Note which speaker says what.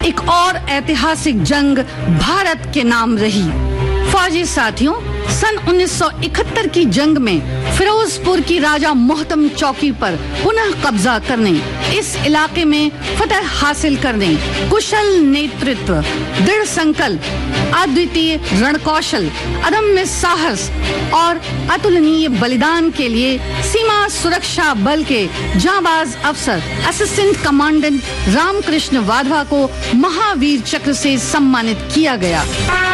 Speaker 1: एक और ऐतिहासिक जंग भारत के नाम रही। फौजी साथियों, सन 1971 की जंग में फिरोजपुर की राजा मोहतम चौकी पर पुनः कब्जा करने, इस इलाके में फतह हासिल करने, कुशल नेतृत्व, दृढ़ संकल्प, अद्वितीय रणकौशल, अदम्य साहस और अतुलनीय बलिदान के लिए सीमा सुरक्षा बल के जांबाज अफसर असिस्टेंट कमांडेंट रामकृष्ण वाधवा को महावीर चक्र से सम्मानित किया गया।